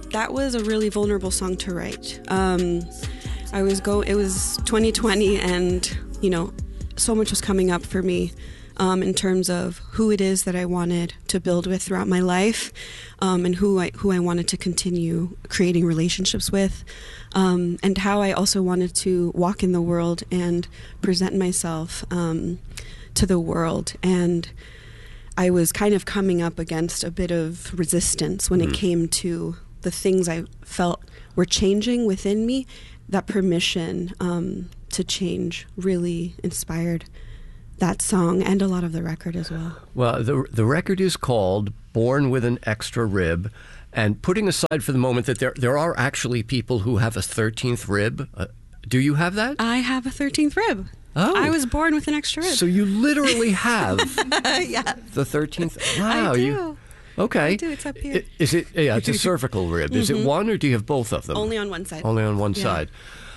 That was a really vulnerable song to write. It was 2020, and so much was coming up for me in terms of who it is that I wanted to build with throughout my life, and who I wanted to continue creating relationships with, and how I also wanted to walk in the world and present myself to the world. And I was kind of coming up against a bit of resistance when it came to the things I felt were changing within me. That permission to change really inspired that song and a lot of the record as well. Well, the record is called Born with an Extra Rib. And putting aside for the moment that there are actually people who have a 13th rib. Do you have that? I have a 13th rib. Oh. I was born with an extra rib. So you literally have Yes. the 13th? Wow. I do. Okay. I do. It's up here. Is it? Yeah, it's a cervical rib. Is it one, or do you have both of them? Only on one side. Only on one side.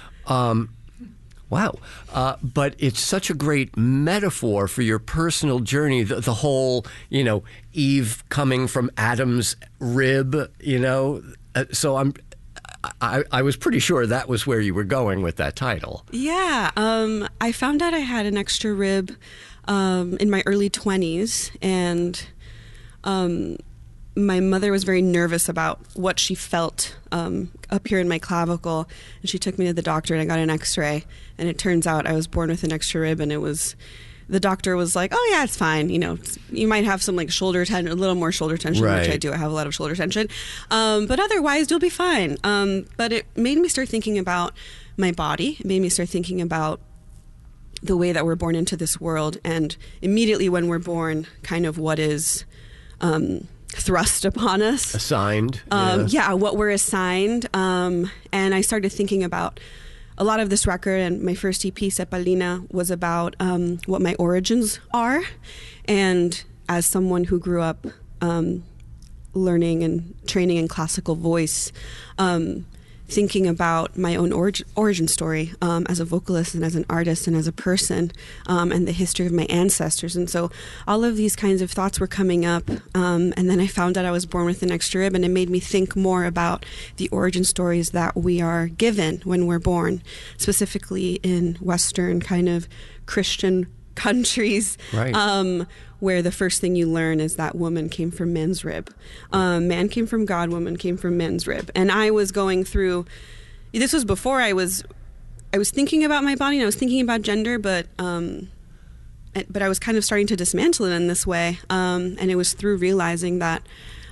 Wow. But it's such a great metaphor for your personal journey, the whole, Eve coming from Adam's rib, So I was pretty sure that was where you were going with that title. Yeah. I found out I had an extra rib in my early 20s, and my mother was very nervous about what she felt up here in my clavicle, and she took me to the doctor, and I got an x-ray, and it turns out I was born with an extra rib, and the doctor was like, oh yeah, it's fine, you might have some shoulder tension, a little more shoulder tension, right. Which I do. I have a lot of shoulder tension, but otherwise you'll be fine. But it made me start thinking about my body. It made me start thinking about the way that we're born into this world, and immediately when we're born, kind of what is thrust upon us. Assigned. Yeah, what we're assigned. And I started thinking about a lot of this record, and my first EP, Cepalina, was about what my origins are. And as someone who grew up learning and training in classical voice, thinking about my own origin story as a vocalist and as an artist and as a person, and the history of my ancestors. And so all of these kinds of thoughts were coming up, and then I found out I was born with an extra rib, and it made me think more about the origin stories that we are given when we're born, specifically in Western kind of Christian countries, right. Where the first thing you learn is that woman came from man's rib. Man came from God, woman came from man's rib. And I was going through, this was before I was thinking about my body, and I was thinking about gender, but I was kind of starting to dismantle it in this way. And it was through realizing that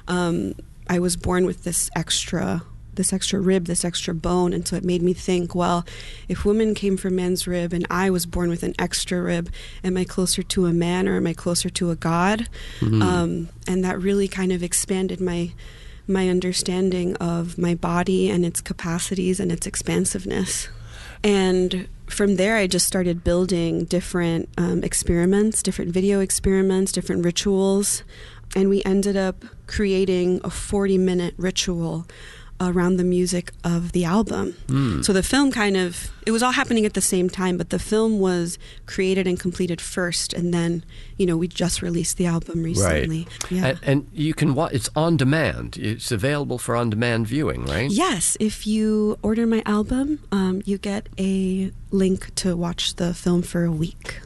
I was born with this extra rib, this extra bone. And so it made me think, well, if woman came from man's rib and I was born with an extra rib, am I closer to a man or am I closer to a God? And that really kind of expanded my understanding of my body and its capacities and its expansiveness. And from there, I just started building different experiments, different video experiments, different rituals. And we ended up creating a 40-minute ritual around the music of the album. So the film it was all happening at the same time, but the film was created and completed first, and then, we just released the album recently. Right. Yeah. And you can watch, it's on demand. It's available for on-demand viewing, right? Yes. If you order my album, you get a link to watch the film for a week.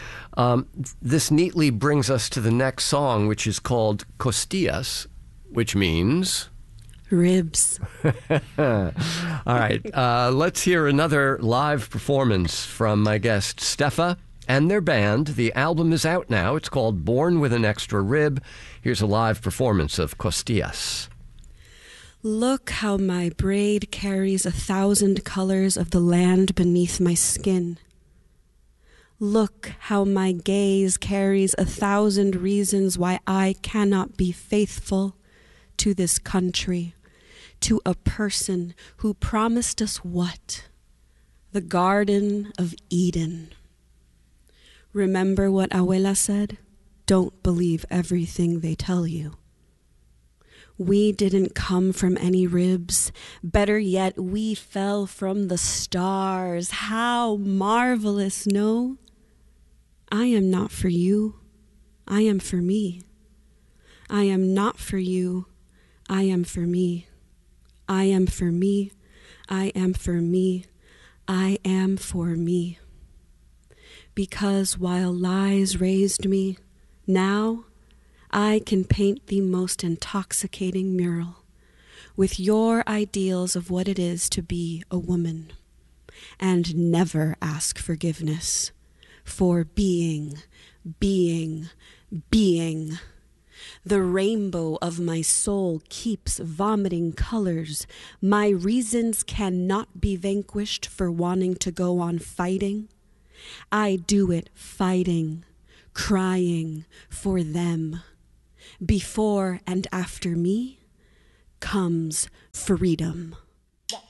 This neatly brings us to the next song, which is called Costillas, which means... ribs. All right. Let's hear another live performance from my guest, Stefa, and their band. The album is out now. It's called Born with an Extra Rib. Here's a live performance of Costillas. Look how my braid carries 1,000 colors of the land beneath my skin. Look how my gaze carries 1,000 reasons why I cannot be faithful to this country, to a person who promised us what? The Garden of Eden. Remember what Abuela said? Don't believe everything they tell you. We didn't come from any ribs. Better yet, we fell from the stars. How marvelous, no? I am not for you. I am for me. I am not for you. I am for me. I am for me, I am for me, I am for me. Because while lies raised me, now I can paint the most intoxicating mural with your ideals of what it is to be a woman, and never ask forgiveness for being. The rainbow of my soul keeps vomiting colors. My reasons cannot be vanquished for wanting to go on fighting. I do it fighting, crying for them. Before and after me comes freedom.